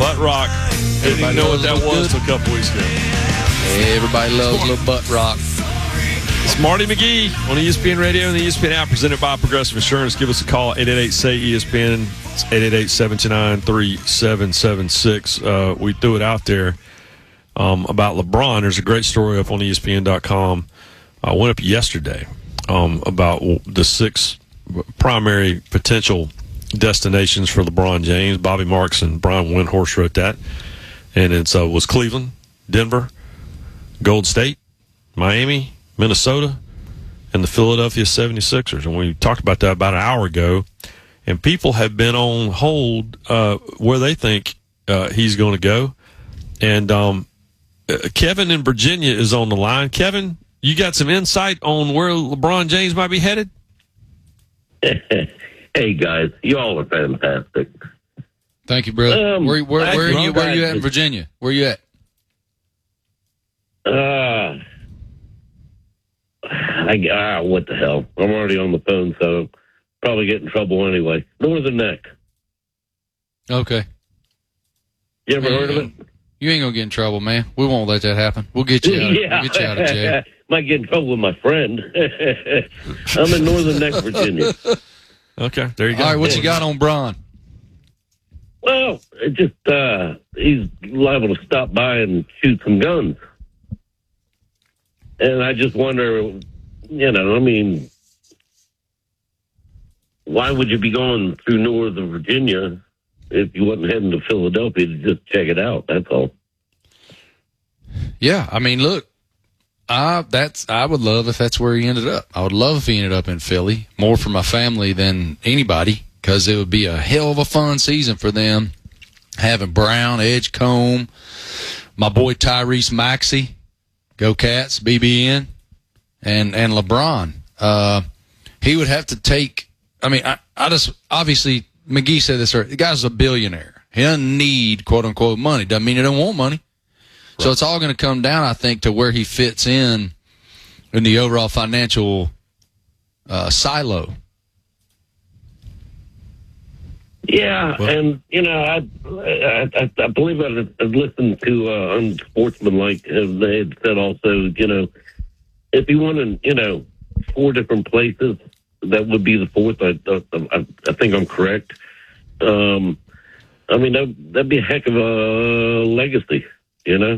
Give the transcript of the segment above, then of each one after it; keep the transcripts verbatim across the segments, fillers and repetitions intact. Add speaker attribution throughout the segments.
Speaker 1: Butt rock. Didn't even know what that was until a couple weeks ago.
Speaker 2: Everybody loves a little butt rock.
Speaker 1: It's Marty McGee on E S P N Radio and the E S P N app, presented by Progressive Insurance. Give us a call, eight eight eight, S A Y, E S P N. It's eight eight eight, seven two nine, three seven seven six. Uh, we threw it out there um, about LeBron. There's a great story up on E S P N dot com. I uh, went up yesterday um, about the six primary potential destinations for LeBron James. Bobby Marks and Brian Windhorst wrote that. And it uh, was Cleveland, Denver, Golden State, Miami, Minnesota, and the Philadelphia seventy-sixers. And we talked about that about an hour ago. And people have been on hold uh, where they think uh, he's going to go. And um, uh, Kevin in Virginia is on the line. Kevin, you got some insight on where LeBron James might be headed?
Speaker 3: Hey, guys, you all are fantastic.
Speaker 2: Thank you, brother.
Speaker 3: Um,
Speaker 2: where where, where, are you, where are you at in
Speaker 3: guys-
Speaker 2: Virginia? Where are you at?
Speaker 3: Uh, I, ah, what the hell? I'm already on the phone, so probably get in trouble anyway. Northern Neck.
Speaker 2: Okay.
Speaker 3: You ever
Speaker 2: Yeah.
Speaker 3: heard of it?
Speaker 2: You ain't going to get in trouble, man. We won't let that happen. We'll get you out,
Speaker 3: Yeah.
Speaker 2: we'll get you out of jail.
Speaker 3: Might get in trouble with my friend. I'm in Northern Neck, Virginia.
Speaker 1: Okay, there you go.
Speaker 2: All right, what you got on Bron?
Speaker 3: Well, it just uh, he's liable to stop by and shoot some guns. And I just wonder, you know, I mean, why would you be going through Northern Virginia if you wasn't heading to Philadelphia to just check it out? That's all.
Speaker 2: Yeah, I mean, look, I that's I would love if that's where he ended up. I would love if he ended up in Philly, more for my family than anybody, because it would be a hell of a fun season for them, having Brown, Edgecombe, my boy Tyrese Maxey, go Cats, B B N, and and LeBron. Uh, he would have to take. I mean, I, I just obviously McGee said this earlier. The guy's a billionaire. He doesn't need quote unquote money. Doesn't mean he don't want money. So it's all going to come down, I think, to where he fits in in the overall financial uh, silo.
Speaker 3: Yeah,
Speaker 1: Well-
Speaker 3: and you know, I I, I, I believe I had listened to uh, Unsportsmanlike, and they had said also, you know, if you wanted, you know, four different places, that would be the fourth. I I, I think I'm correct. Um, I mean, that, that'd be a heck of a legacy, you know.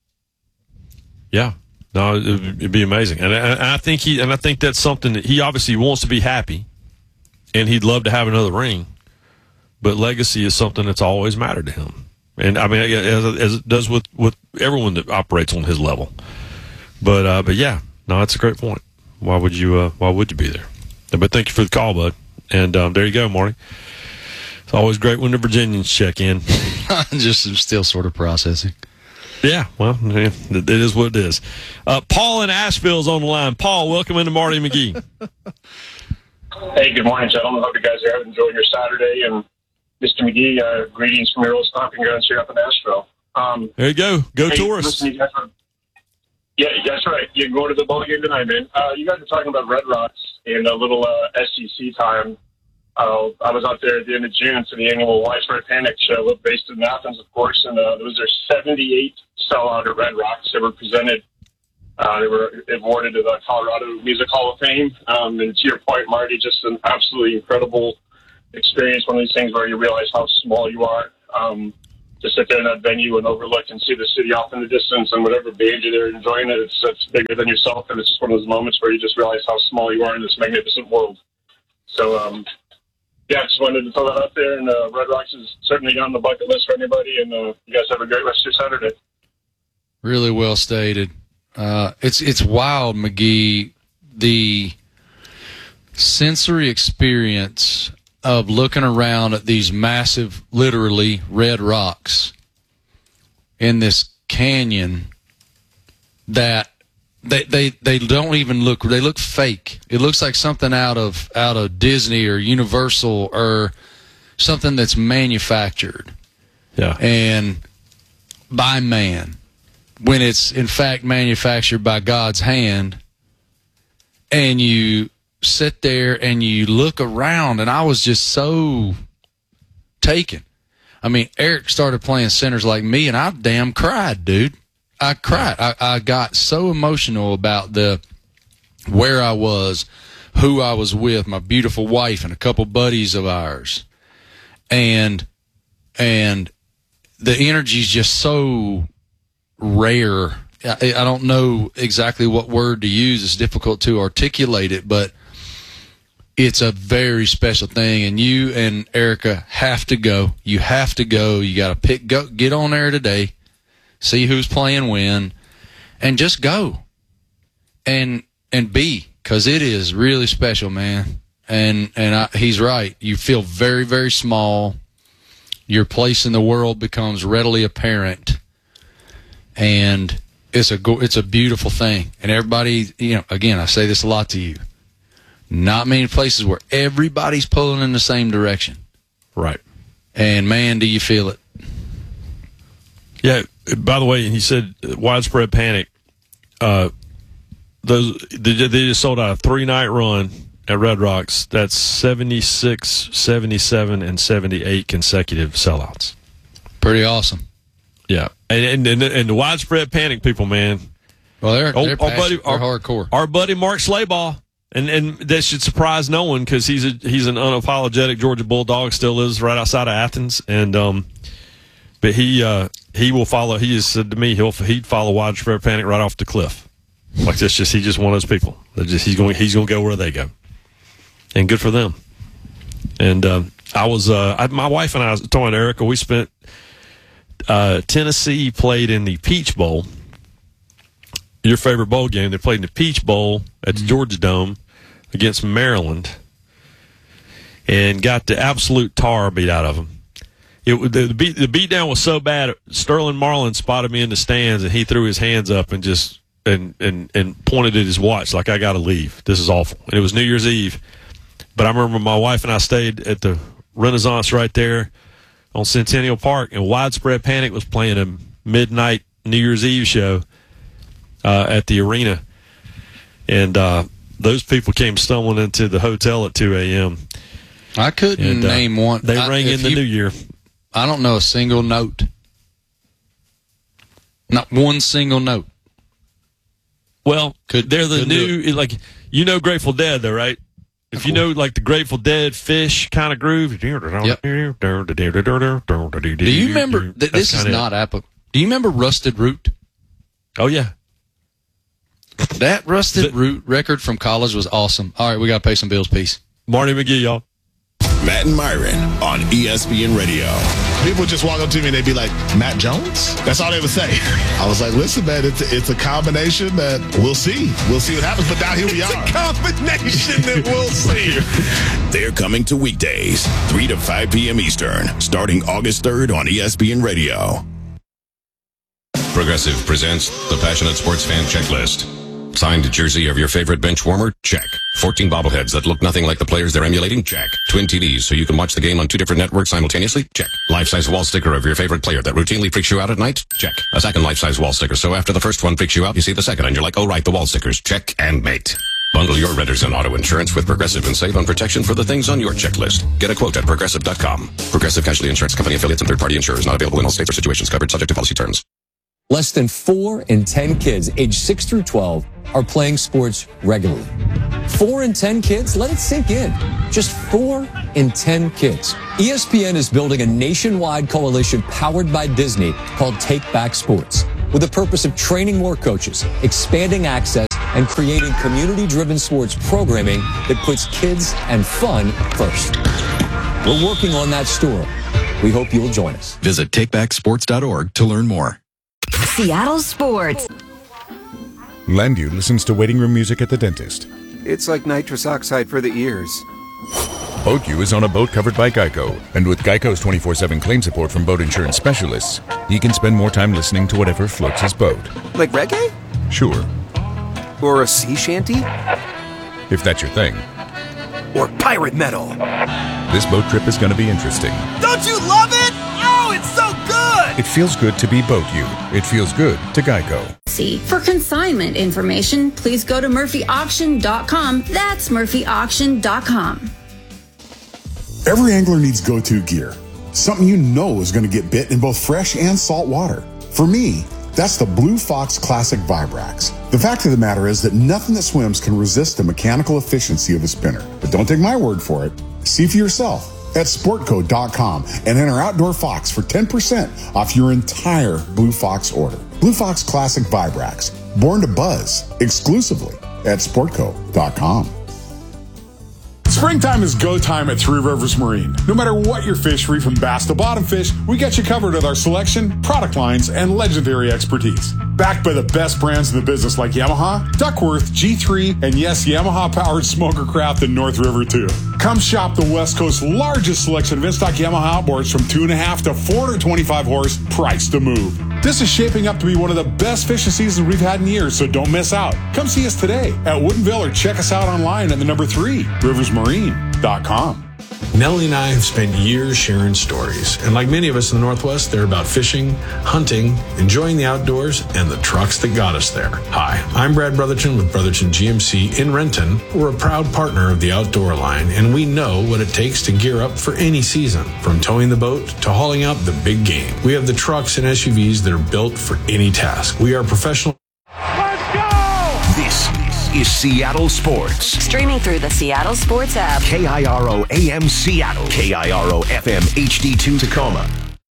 Speaker 1: Yeah, no, it'd, it'd be amazing, and I, and I think he, and I think that's something that he obviously wants to be happy, and he'd love to have another ring, but legacy is something that's always mattered to him, and I mean, as, as it does with, with everyone that operates on his level. But uh, but yeah, no, that's a great point. Why would you? Uh, why would you be there? But thank you for the call, bud, and um, there you go, Marty. It's always great when the Virginians check in.
Speaker 2: Just still sort of processing.
Speaker 1: Yeah, well, yeah, it is what it is. Uh, Paul in Asheville's on the line. Paul, welcome into Marty McGee.
Speaker 4: Hey, good morning, gentlemen. Hope you guys are enjoying your Saturday. And Mister McGee, uh, greetings from your old stomping grounds here up in Asheville. Um,
Speaker 1: There you go. Go
Speaker 4: hey,
Speaker 1: tourists.
Speaker 4: listen, you guys are- yeah, that's right. You're going to the ball game tonight, man. Uh, you guys are talking about Red Rocks in a little uh, S E C time. Uh, I was out there at the end of June for the annual Widespread Panic show, based in Athens, of course, and uh, there was their seventy-eight sellout at Red Rocks. They were presented, uh, they were awarded to the Colorado Music Hall of Fame. Um, and to your point, Marty, just an absolutely incredible experience. One of these things where you realize how small you are. Um, to sit there in that venue and overlook and see the city off in the distance, and whatever band you're there enjoying it, it's, it's bigger than yourself, and it's just one of those moments where you just realize how small you are in this magnificent world. So, um, yeah, just wanted to throw that out there, and uh, Red Rocks is certainly on the bucket list for anybody, and uh, you guys have a great rest of your Saturday.
Speaker 2: Really well stated. Uh, it's it's wild, McGee, the sensory experience of looking around at these massive, literally, red rocks in this canyon that they they they don't even look, they look fake. It looks like something out of out of Disney or Universal or something that's manufactured.
Speaker 1: Yeah.
Speaker 2: And by man, when it's in fact manufactured by God's hand. And you sit there and you look around, and I was just so taken. I mean, Eric started playing centers like me, and I damn cried, dude. I cried. I, I got so emotional about the where I was, who I was with, my beautiful wife and a couple buddies of ours. And and the energy's just so rare. I, I don't know exactly what word to use. It's difficult to articulate it, but it's a very special thing. And you and Erica have to go. You have to go. You got to pick, go, get on there today, see who's playing when, and just go and and be, because it is really special, man. And and I, he's right. You feel very, very small. Your place in the world becomes readily apparent, and it's a it's a beautiful thing. And everybody, you know, again, I say this a lot to you. Not many places where everybody's pulling in the same direction.
Speaker 1: Right.
Speaker 2: And man, do you feel it?
Speaker 1: Yeah. By the way, he said widespread panic. Uh, those they, they just sold out a three night run at Red Rocks. That's seventy-six, seventy-seven, and seventy-eight consecutive sellouts.
Speaker 2: Pretty awesome.
Speaker 1: Yeah, and and and, and the widespread panic people, man.
Speaker 2: Well, they're,
Speaker 1: oh,
Speaker 2: they're,
Speaker 1: our buddy,
Speaker 2: they're
Speaker 1: our,
Speaker 2: hardcore.
Speaker 1: Our buddy Mark Slabaugh, and and that should surprise no one because he's a he's an unapologetic Georgia Bulldog. Still lives right outside of Athens, and um, but he uh he will follow. He has said to me he'll he'd follow widespread panic right off the cliff. Like that's just he's just one of those people. That just he's going he's going to go where they go, and good for them. And um, I was uh I, my wife and I was talking to Erica. We spent uh, Tennessee played in the Peach Bowl. Your favorite bowl game. They played in the Peach Bowl at the Georgia Dome against Maryland, and got the absolute tar beat out of them. It the beat the beat down was so bad. Sterling Marlin spotted me in the stands, and he threw his hands up and just. And, and, and pointed at his watch like, I got to leave. This is awful. And it was New Year's Eve. But I remember my wife and I stayed at the Renaissance right there on Centennial Park, and Widespread Panic was playing a midnight New Year's Eve show uh, at the arena. And uh, those people came stumbling into the hotel at two a.m.
Speaker 2: I couldn't
Speaker 1: and, uh,
Speaker 2: name one.
Speaker 1: They
Speaker 2: I,
Speaker 1: rang in the
Speaker 2: you,
Speaker 1: new year.
Speaker 2: I don't know a single note. Not one single note.
Speaker 1: Well,
Speaker 2: Could,
Speaker 1: they're the
Speaker 2: couldn't
Speaker 1: new,
Speaker 2: do it.
Speaker 1: like, you know Grateful Dead, though, right? If you know, like, the Grateful Dead Fish kind of groove.
Speaker 2: Yep.
Speaker 1: Do you
Speaker 2: remember, th- this is not applicable. Do you remember Rusted Root?
Speaker 1: Oh, yeah.
Speaker 2: That Rusted
Speaker 1: The-
Speaker 2: Root record from college was awesome. All right, we got to pay some bills. Peace.
Speaker 1: Marty McGee, y'all.
Speaker 5: Matt and Myron on E S P N Radio.
Speaker 6: People would just walk up to me and they'd be like, Matt Jones? That's all they would say. I was like, listen, man, it's a, it's a combination that we'll see. We'll see what happens. But now here we
Speaker 5: It's
Speaker 6: are.
Speaker 5: a combination that we'll see. They're coming to weekdays, three to five p.m. Eastern, starting August third on E S P N Radio.
Speaker 7: Progressive presents the Passionate Sports Fan Checklist. Signed jersey of your favorite bench warmer? Check. fourteen bobbleheads that look nothing like the players they're emulating? Check. Twin T Vs so you can watch the game on two different networks simultaneously? Check. Life-size wall sticker of your favorite player that routinely freaks you out at night? Check. A second life-size wall sticker so after the first one freaks you out, you see the second and you're like, oh right, the wall stickers. Check and mate. Bundle your renters and auto insurance with Progressive and save on protection for the things on your checklist. Get a quote at Progressive dot com. Progressive Casualty Insurance Company affiliates and third-party insurers not available in all states or situations covered subject to policy terms.
Speaker 8: Less than four in ten kids aged six through twelve are playing sports regularly. Four in ten kids? Let it sink in. Just four in ten kids. E S P N is building a nationwide coalition powered by Disney called Take Back Sports, with the purpose of training more coaches, expanding access, and creating community-driven sports programming that puts kids and fun first. We're working on that story. We hope you'll join us.
Speaker 9: Visit take back sports dot org to learn more.
Speaker 10: Seattle Sports.
Speaker 11: Landu listens to waiting room music at the dentist.
Speaker 12: It's like nitrous oxide for the ears.
Speaker 11: BoatU is on a boat covered by Geico, and with Geico's twenty-four seven claim support from boat insurance specialists, he can spend more time listening to whatever floats his boat.
Speaker 12: Like reggae?
Speaker 11: Sure.
Speaker 12: Or a sea shanty?
Speaker 11: If that's your thing.
Speaker 12: Or pirate metal?
Speaker 11: This boat trip is going to be interesting.
Speaker 13: Don't you love it? Oh, it's so good!
Speaker 11: It feels good to be BoatU. It feels good to Geico.
Speaker 14: For consignment information, please go to Murphy Auction dot com. That's Murphy Auction dot com.
Speaker 15: Every angler needs go-to gear. something you know is going to get bit in both fresh and salt water. For me, that's the Blue Fox Classic Vibrax. The fact of the matter is that nothing that swims can resist the mechanical efficiency of a spinner. But don't take my word for it. See for yourself at sportco dot com and enter Outdoor Fox for ten percent off your entire Blue Fox order. Blue Fox Classic Vibrax, born to buzz, exclusively at sportco dot com.
Speaker 16: Springtime is go time at Three Rivers Marine. No matter what your fishery, from bass to bottom fish, we get you covered with our selection, product lines, and legendary expertise. Backed by the best brands in the business like Yamaha, Duckworth, G three, and yes, Yamaha-powered smoker craft in North River too. Come shop the West Coast's largest selection of in-stock Yamaha outboards from two and a half to four hundred twenty-five horse, priced to move. This is shaping up to be one of the best fishing seasons we've had in years, so don't miss out. Come see us today at Woodinville or check us out online at the number three, rivers marine dot com.
Speaker 17: Nellie and I have spent years sharing stories, and like many of us in the Northwest, they're about fishing, hunting, enjoying the outdoors, and the trucks that got us there. Hi, I'm Brad Brotherton with Brotherton G M C in Renton. We're a proud partner of the Outdoor Line, and we know what it takes to gear up for any season, from towing the boat to hauling out the big game. We have the trucks and S U Vs that are built for any task. We are professional.
Speaker 18: This is Seattle Sports.
Speaker 10: Streaming through the Seattle Sports app.
Speaker 18: K I R O A M Seattle. K I R O F M H D two Tacoma.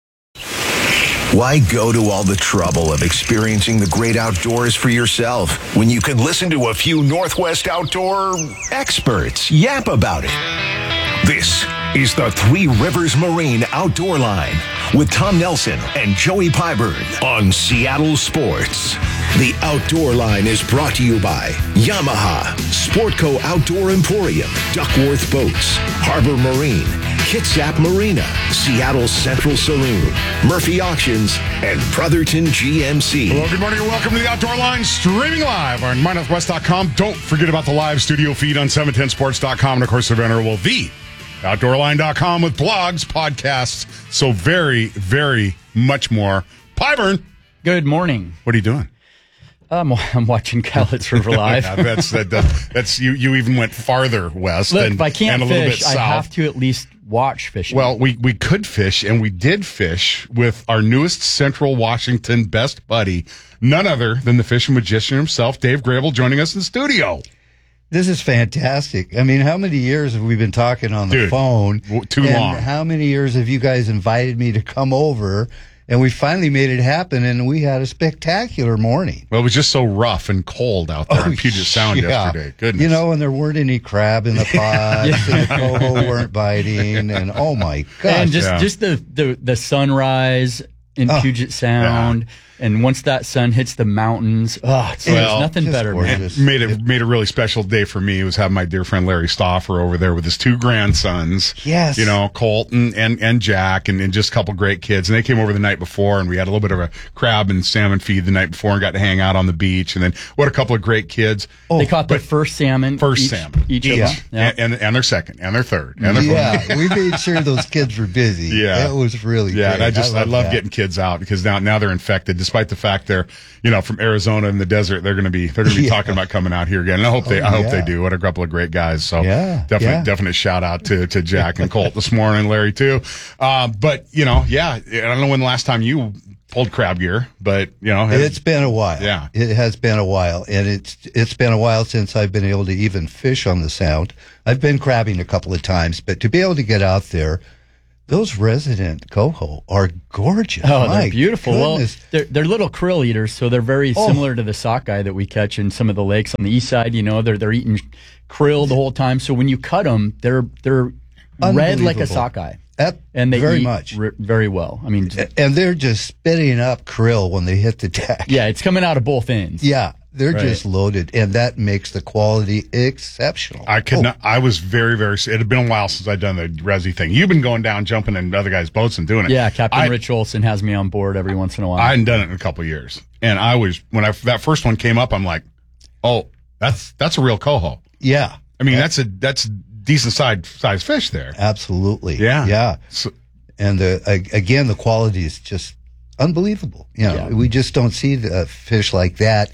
Speaker 18: Why go to all the trouble of experiencing the great outdoors for yourself when you can listen to a few Northwest outdoor experts yap about it? This is the Three Rivers Marine Outdoor Line with Tom Nelson and Joey Pyburn on Seattle Sports. The Outdoor Line is brought to you by Yamaha, Sportco Outdoor Emporium, Duckworth Boats, Harbor Marine, Kitsap Marina, Seattle Central Saloon, Murphy Auctions, and Brotherton G M C.
Speaker 16: Hello, good morning, and welcome to the Outdoor Line, streaming live on my northwest dot com. Don't forget about the live studio feed on seven ten sports dot com, and of course, the venerable the outdoor line dot com with blogs, podcasts, so very, very much more. Pyburn.
Speaker 19: Good morning.
Speaker 16: What are you doing?
Speaker 19: Um, I'm watching Cowlitz River Live.
Speaker 16: yeah, that's that, that, that's you. You even went farther west.
Speaker 19: Look,
Speaker 16: and,
Speaker 19: if I can't
Speaker 16: and a little
Speaker 19: fish,
Speaker 16: bit
Speaker 19: I
Speaker 16: south.
Speaker 19: have to at least watch fishing.
Speaker 16: Well, we we could fish, and we did fish with our newest Central Washington best buddy, none other than the fishing magician himself, Dave Grable, joining us in the studio.
Speaker 20: This is fantastic. I mean, how many years have we been talking on the
Speaker 16: Dude,
Speaker 20: phone?
Speaker 16: Too
Speaker 20: and
Speaker 16: long.
Speaker 20: How many years have you guys invited me to come over? And we finally made it happen, and we had a spectacular morning.
Speaker 16: Well, it was just so rough and cold out there
Speaker 20: Oh,
Speaker 16: in Puget Sound
Speaker 20: yeah.
Speaker 16: yesterday. Goodness.
Speaker 20: You know, and there weren't any crab in the pots,
Speaker 19: Yeah.
Speaker 20: and the coho weren't biting, and oh my gosh.
Speaker 19: and just
Speaker 16: Yeah.
Speaker 19: just the, the the sunrise in
Speaker 20: Oh,
Speaker 19: Puget Sound, and once that sun hits the mountains, oh, it's,
Speaker 16: Well,
Speaker 19: there's nothing
Speaker 20: just
Speaker 19: better, man.
Speaker 20: gorgeous.
Speaker 16: made it made a really special day for me. It was having my dear friend Larry Stauffer over there with his two grandsons.
Speaker 20: Yes.
Speaker 16: You know, Colton and, and Jack and, and just a couple great kids. And they came over the night before, and we had a little bit of a crab and salmon feed the night before and got to hang out on the beach. And then what a couple of great kids.
Speaker 19: They caught their first salmon.
Speaker 16: First
Speaker 19: each,
Speaker 16: salmon.
Speaker 19: Each
Speaker 16: Yeah.
Speaker 19: of them. Yeah.
Speaker 16: And, and, and their second, and their third, and their
Speaker 20: Yeah,
Speaker 16: fourth.
Speaker 20: we made sure those kids were busy.
Speaker 16: Yeah.
Speaker 20: It was really
Speaker 16: Yeah,
Speaker 20: great.
Speaker 16: and I just I love,
Speaker 20: that.
Speaker 16: getting kids out because now now they're infected. Despite the fact they're you know from Arizona in the desert, they're going to be they're going to be
Speaker 20: Yeah.
Speaker 16: talking about coming out here again. And I hope they
Speaker 20: Oh,
Speaker 16: I hope
Speaker 20: yeah.
Speaker 16: they do. What a couple of great guys. So
Speaker 20: Yeah,
Speaker 16: definite
Speaker 20: yeah.
Speaker 16: definite shout out to to Jack and Colt this morning, Larry too. Uh, but you know, yeah, I don't know when the last time you pulled crab gear, but you know,
Speaker 20: It's been a while.
Speaker 16: Yeah.
Speaker 20: It has been a while. And it's it's been a while since I've been able to even fish on the Sound. I've been crabbing a couple of times, but to be able to get out there, those resident coho are gorgeous.
Speaker 19: Oh,
Speaker 20: My
Speaker 19: they're beautiful.
Speaker 20: goodness.
Speaker 19: Well, they're, they're little krill eaters, so they're very
Speaker 20: Oh.
Speaker 19: similar to the sockeye that we catch in some of the lakes on the east side. You know, they're they're eating krill the whole time. So when you cut them, they're they're red like a
Speaker 20: Unbelievable.
Speaker 19: sockeye,
Speaker 20: That-
Speaker 19: and they
Speaker 20: very
Speaker 19: eat
Speaker 20: much.
Speaker 19: r- very well. I mean,
Speaker 20: And they're just spitting up krill when they hit the deck.
Speaker 19: yeah, it's coming out of both ends.
Speaker 20: Yeah, they're
Speaker 19: Right.
Speaker 20: just loaded, and that makes the quality exceptional.
Speaker 16: I could
Speaker 20: Oh,
Speaker 16: not. I was very, very. It had been a while since I'd done the Resi thing. You've been going down, jumping in other guys' boats and doing it.
Speaker 19: Yeah, Captain
Speaker 16: I,
Speaker 19: Rich Olson has me on board every once in a while.
Speaker 16: I hadn't done it in a couple of years, and I was when I that first one came up. I'm like, oh, that's that's a real coho.
Speaker 20: Yeah,
Speaker 16: I mean, that's a that's decent size size fish there.
Speaker 20: absolutely.
Speaker 16: Yeah.
Speaker 20: yeah.
Speaker 16: So,
Speaker 20: And the, a- again, the quality is just unbelievable. You know,
Speaker 19: Yeah.
Speaker 20: we just don't see the uh, fish like that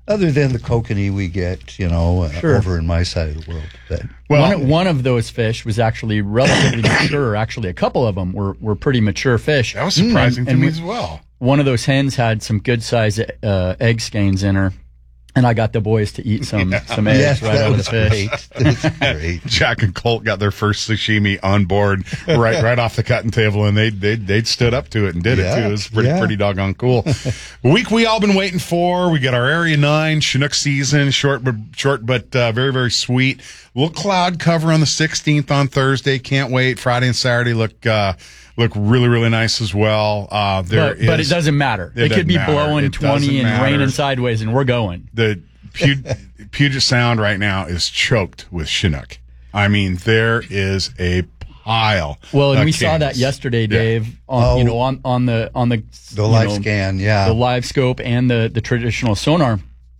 Speaker 20: Other than the kokanee we get, you know, uh,
Speaker 19: Sure.
Speaker 20: over in my side of the world. But,
Speaker 19: one, one of those fish was actually relatively mature. Actually, a couple of them were, were pretty mature fish.
Speaker 16: That was surprising
Speaker 19: And-
Speaker 16: to
Speaker 19: and
Speaker 16: me
Speaker 19: we-
Speaker 16: as well.
Speaker 19: One of those hens had some good size uh, egg skeins in her, and I got the boys to eat some
Speaker 16: Yeah.
Speaker 19: some eggs
Speaker 16: Yes,
Speaker 19: right
Speaker 16: that
Speaker 19: out of
Speaker 16: was
Speaker 19: the fish.
Speaker 20: That's great.
Speaker 16: Jack and Colt got their first sashimi on board right right off the cutting table, and they they they stood up to it and did it
Speaker 20: Yeah,
Speaker 16: too. It was pretty
Speaker 20: yeah.
Speaker 16: pretty doggone cool. Week we all been waiting for. We got our Area Nine Chinook season, short but short but uh, very very sweet. Little cloud cover on the sixteenth on Thursday. Can't wait. Friday and Saturday look. Uh, Look really, really nice as well. Uh, there
Speaker 19: But, but it
Speaker 16: is-
Speaker 19: doesn't matter. It,
Speaker 16: doesn't
Speaker 19: could be
Speaker 16: matter.
Speaker 19: blowing
Speaker 16: It
Speaker 19: twenty
Speaker 16: doesn't
Speaker 19: and
Speaker 16: matter.
Speaker 19: raining sideways, and we're going.
Speaker 16: The Puget, Puget Sound right now is choked with Chinook. I mean, there is a pile.
Speaker 19: Well, and
Speaker 16: of
Speaker 19: we saw that
Speaker 16: kings.
Speaker 19: yesterday,
Speaker 16: Yeah.
Speaker 19: Dave. On
Speaker 20: Oh.
Speaker 19: you know on on the on the
Speaker 20: The
Speaker 19: you
Speaker 20: live
Speaker 19: know,
Speaker 20: scan, yeah.
Speaker 19: the live scope and the the traditional sonar,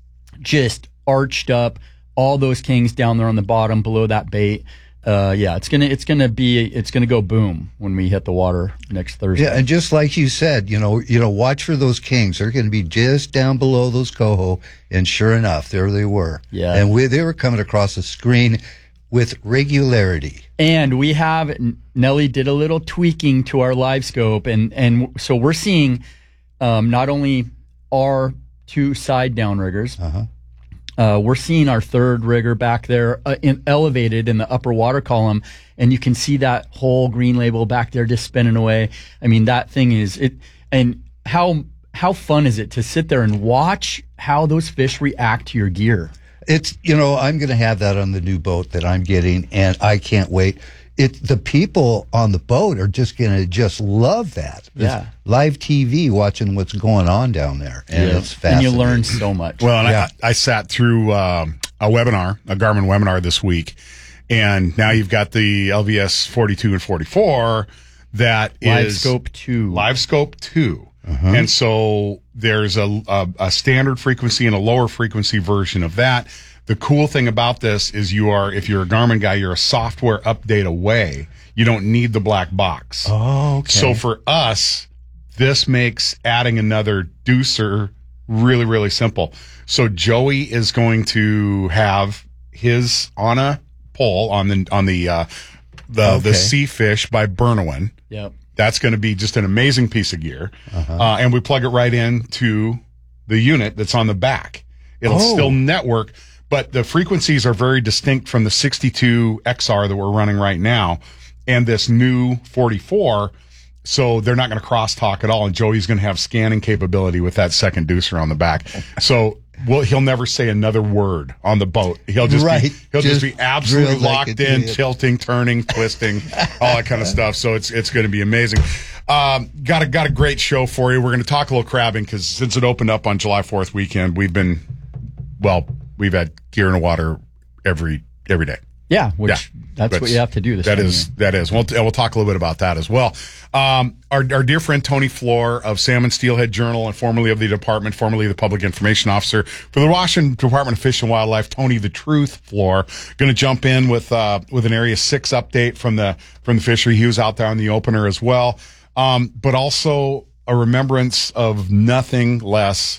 Speaker 19: just arched up. All those kings down there on the bottom below that bait. Uh, yeah, it's gonna it's gonna be it's gonna go boom when we hit the water next Thursday.
Speaker 20: Yeah, and just like you said, you know, you know, watch for those kings. They're going to be just down below those coho, and sure enough, there they were.
Speaker 19: Yeah.
Speaker 20: and we, they were coming across the screen with regularity.
Speaker 19: And we have Nelly did a little tweaking to our live scope, and and so we're seeing um, not only our two side downriggers,
Speaker 20: uh-huh.
Speaker 19: uh, we're seeing our third rigger back there uh, in, elevated in the upper water column, and you can see that whole green label back there just spinning away. I mean, that thing is it. And how how fun is it to sit there and watch how those fish react to your gear?
Speaker 20: It's, you know, I'm going to have that on the new boat that I'm getting, and I can't wait. It the people on the boat are just going to just love that.
Speaker 19: Yeah.
Speaker 20: It's live T V watching what's going on down there, and
Speaker 19: Yeah.
Speaker 20: it's
Speaker 19: And
Speaker 20: fascinating.
Speaker 19: you learn so much.
Speaker 16: Well, and
Speaker 20: Yeah.
Speaker 16: I, I sat through um, a webinar, a Garmin webinar this week, and now you've got the L V S forty-two and forty-four that
Speaker 19: Live
Speaker 16: is
Speaker 19: Scope two.
Speaker 16: Live Scope two.
Speaker 20: Uh-huh.
Speaker 16: And so there's a, a, a standard frequency and a lower frequency version of that. The cool thing about this is you are, if you're a Garmin guy, you're a software update away. You don't need the black box.
Speaker 20: Oh, okay.
Speaker 16: So for us, this makes adding another deucer really, really simple. So Joey is going to have his on a pole on the on the uh, the
Speaker 20: Okay.
Speaker 16: the Sea Fish by Bernowin.
Speaker 19: Yep.
Speaker 16: That's going to be just an amazing piece of gear.
Speaker 20: Uh-huh.
Speaker 16: Uh, and we plug it right into the unit that's on the back. It'll
Speaker 20: Oh.
Speaker 16: still network, but the frequencies are very distinct from the sixty-two X R that we're running right now and this new forty-four. So they're not going to crosstalk at all. And Joey's going to have scanning capability with that second deucer on the back. So well, he'll never say another word on the boat. He'll just
Speaker 20: Right.
Speaker 16: be, he'll just,
Speaker 20: Just
Speaker 16: be absolutely
Speaker 20: drill like
Speaker 16: locked
Speaker 20: a
Speaker 16: in,
Speaker 20: idiot.
Speaker 16: tilting, turning, twisting, all that kind of stuff. So it's it's going to be amazing. Um, got a got a great show for you. We're going to talk a little crabbing because since it opened up on July fourth weekend, we've been well, we've had gear in the water every every day.
Speaker 19: Yeah, which
Speaker 16: Yeah.
Speaker 19: that's what you have to do this
Speaker 16: That
Speaker 19: time of
Speaker 16: is
Speaker 19: year.
Speaker 16: that is. We'll we'll talk a little bit about that as well. Um, our our dear friend Tony Floor of Salmon Steelhead Journal and formerly of the department, formerly the public information officer for the Washington Department of Fish and Wildlife, Tony the Truth Floor, going to jump in with uh, with an Area Six update from the from the fishery. He was out there on the opener as well, um, but also a remembrance of nothing less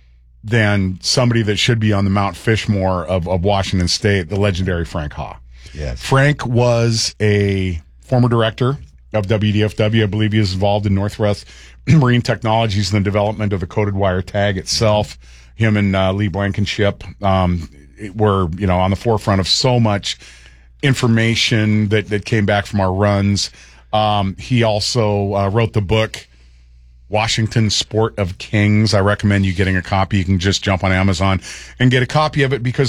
Speaker 16: than somebody that should be on the Mount Fishmore of, of Washington State, the legendary Frank Haw.
Speaker 20: Yes.
Speaker 16: Frank was a former director of W D F W. I believe he was involved in Northwest Marine Technologies and the development of the coded wire tag itself. Him and uh, Lee Blankenship um, were, you know, on the forefront of so much information that, that came back from our runs. Um, he also uh, wrote the book Washington Sport of Kings. I recommend you getting a copy. You can just jump on Amazon and get a copy of it because